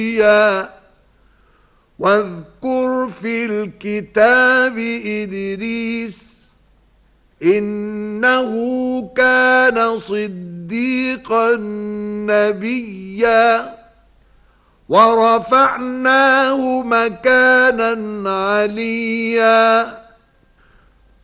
واذكر في الكتاب إدريس إنه كان صديقا نبيا ورفعناه مكانا عليا